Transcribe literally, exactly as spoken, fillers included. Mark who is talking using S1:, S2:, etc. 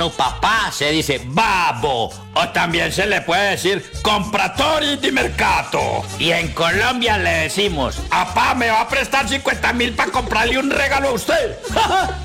S1: Papá se dice babo, o también se le puede decir compratori di mercato. Y en Colombia le decimos, papá, ¿me va a prestar cincuenta mil para comprarle un regalo a usted?